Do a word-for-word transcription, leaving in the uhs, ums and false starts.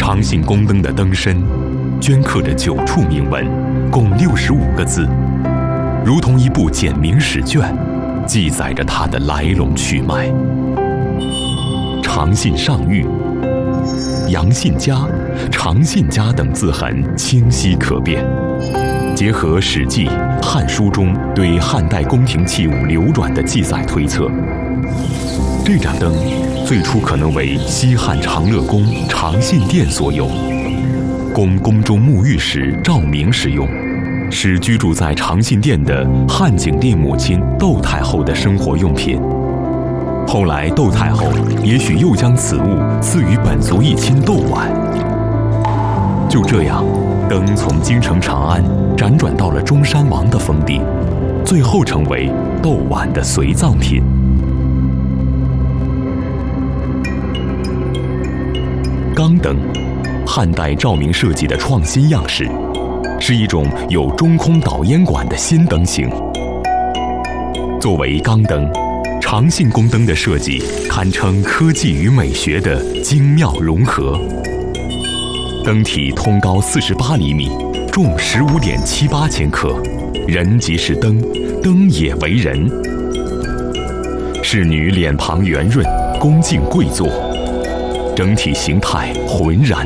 长信宫灯的灯身镌刻着九处铭文，共六十五个字，如同一部简明史卷，记载着它的来龙去脉。长信上谕、杨信家、长信家等字痕清晰可辨，结合《史记》《汉书》中对汉代宫廷器物流转的记载推测，这盏灯最初可能为西汉长乐宫长信殿所有，供宫中沐浴时照明使用，是居住在长信殿的汉景帝母亲窦太后的生活用品。后来窦太后也许又将此物赐予本族一亲窦婉。就这样，灯从京城长安辗转到了中山王的封地，最后成为窦婉的随葬品。钢灯，汉代照明设计的创新样式，是一种有中空导烟管的新灯型。作为钢灯，长信宫灯的设计堪称科技与美学的精妙融合。灯体通高四十八厘米，重十五点七八千克，人即是灯，灯也为人。仕女脸庞圆润，恭敬跪坐，整体形态浑然